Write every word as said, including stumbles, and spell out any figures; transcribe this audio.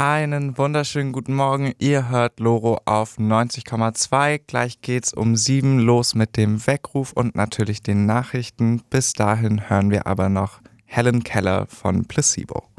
Einen wunderschönen guten Morgen. Ihr hört Loro auf neunzig Komma zwei. Gleich geht's um sieben los mit dem Weckruf und natürlich den Nachrichten. Bis dahin hören wir aber noch Helen Keller von Placebo.